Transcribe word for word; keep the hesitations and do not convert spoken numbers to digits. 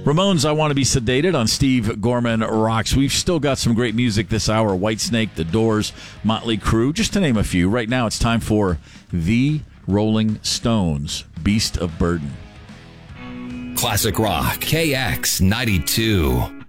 Ramones, I Want to Be Sedated on Steve Gorman Rocks. We've still got some great music this hour. Whitesnake, The Doors, Motley Crue, just to name a few. Right now it's time for The Rolling Stones, Beast of Burden. Classic Rock, K X ninety-two.